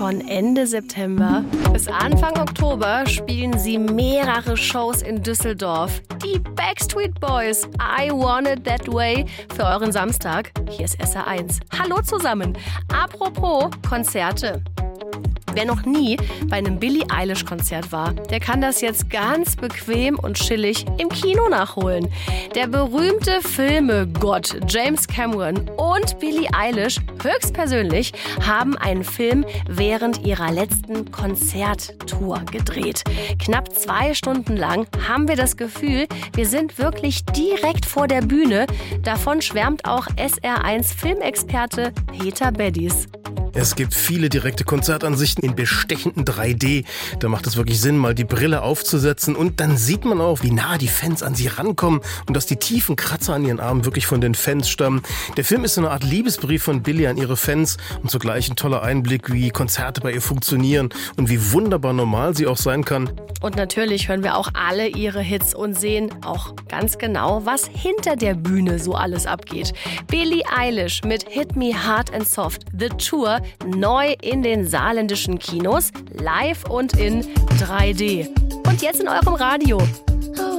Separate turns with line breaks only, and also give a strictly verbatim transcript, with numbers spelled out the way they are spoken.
Von Ende September bis Anfang Oktober spielen sie mehrere Shows in Düsseldorf. Die Backstreet Boys, I Want It That Way, für euren Samstag. Hier ist S R eins. Hallo zusammen. Apropos Konzerte. Wer noch nie bei einem Billie Eilish-Konzert war, der kann das jetzt ganz bequem und chillig im Kino nachholen. Der berühmte Filmegott James Cameron und Billie Eilish höchstpersönlich haben einen Film während ihrer letzten Konzerttour gedreht. Knapp zwei Stunden lang haben wir das Gefühl, wir sind wirklich direkt vor der Bühne. Davon schwärmt auch S R eins Filmexperte Peter Beddies.
Es gibt viele direkte Konzertansichten in bestechenden drei D. Da macht es wirklich Sinn, mal die Brille aufzusetzen. Und dann sieht man auch, wie nah die Fans an sie rankommen und dass die tiefen Kratzer an ihren Armen wirklich von den Fans stammen. Der Film ist so eine Art Liebesbrief von Billie an ihre Fans und zugleich ein toller Einblick, wie Konzerte bei ihr funktionieren und wie wunderbar normal sie auch sein kann.
Und natürlich hören wir auch alle ihre Hits und sehen auch ganz genau, was hinter der Bühne so alles abgeht. Billie Eilish mit Hit Me Hard and Soft, The Tour, neu in den saarländischen Kinos, live und in drei D. Und jetzt in eurem Radio.